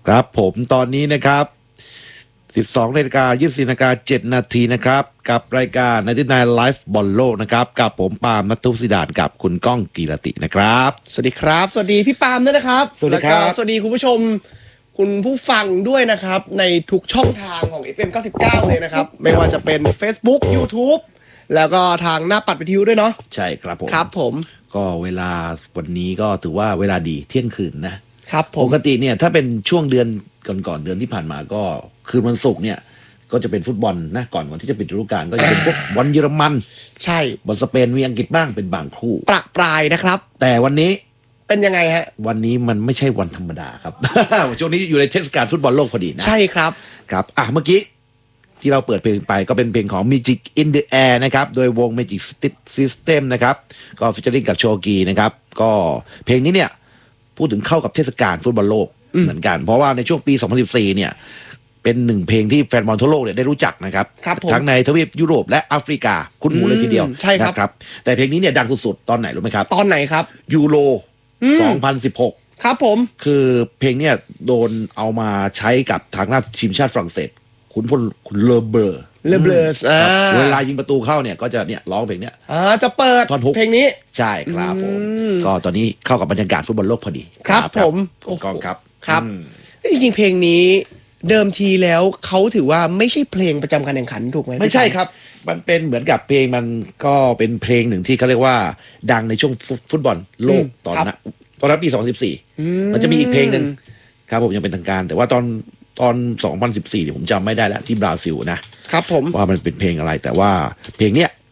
ครับผมตอนนี้นะครับ12:24 น.7 นาทีนะครับกับรายการ99 Live บอลโลกนะครับกับผมปาล์มณัฐ ศิดาญกับคุณก้องกีรตินะครับสวัสดีครับสวัสดีพี่ปาล์มด้วยนะครับสวัสดีครับแล้วก็สวัสดีคุณผู้ชมคุณผู้ฟังด้วยนะครับในทุกช่องทางของ FM 99เลยนะครับไม่ว่าจะเป็น Facebook YouTube แล้วก็ทางหน้าปัดวิทยุด้วยเนาะใช่ครับผมครับผมก็เวลาวันนี้ก็ถือว่าเวลาดีเที่ยงคืนนะครับผมปกติเนี่ยถ้าเป็นช่วงเดือนก่อนเดือนที่ผ่านมาก็คืนวันศุกร์เนี่ยก็จะเป็นฟุตบอลนะก่อนที่จะปิดฤดูกาลก็จะเป็นพวกบอลเยอรมันใช่บอลสเปนมีอังกฤษบ้างเป็นบางคู่ประปรายนะครับแต่วันนี้เป็นยังไงฮะวันนี้มันไม่ใช่วันธรรมดาครับ ช่วงนี้อยู่ในเทศกาลฟุตบอลโลกพอดีนะใช่ครับครับเมื่อกี้ที่เราเปิดเพลงไปก็เป็นเพลงของ Magic in the Air นะครับโดยวง Magic System นะครับก็ฟิชเชอริ่งกับโชกีนะครับก็เพลงนี้เนี่ยพูดถึงเข้ากับเทศกาลฟุตบอลโลกเหมือนกันเพราะว่าในช่วงปี 2014 เนี่ยเป็นหนึ่งเพลงที่แฟนบอลทั่วโลกเนี่ยได้รู้จักนะครับทั้งในทวีปยุโรปและแอฟริกาคุ้นหูเลยทีเดียวใช่ครับแต่เพลงนี้เนี่ยดังสุดๆตอนไหนรู้ไหมครับตอนไหนครับยูโร2016 ครับผมคือเพลงเนี่ยโดนเอามาใช้กับทางหน้าทีมชาติฝรั่งเศสคุณเลเบอร์เวลายิงประตูเข้าเนี่ยก็จะเนี่ยร้องเพลงเนี้ยจะเปิดเพลงนี้ใช่ครับผมก็ตอนนี้เข้ากับบรรยากาศฟุตบอลโลกพอดีครับผมกองครับครับจริงๆเพลงนี้เดิมทีแล้วเขาถือว่าไม่ใช่เพลงประจำการแข่งขันถูกไหมไม่ใช่ครับมันเป็นเหมือนกับเพลงมันก็เป็นเพลงหนึ่งที่เขาเรียกว่าดังในช่วงฟุตบอลโลกตอนนั้นปี2014มันจะมีอีกเพลงหนึ่งครับผมยังเป็นทางการแต่ว่าตอน2014เนี่ยผมจำไม่ได้แล้วที่บราซิลนะครับผมว่ามันเป็นเพลงอะไรแต่ว่าเพลงเนี้ย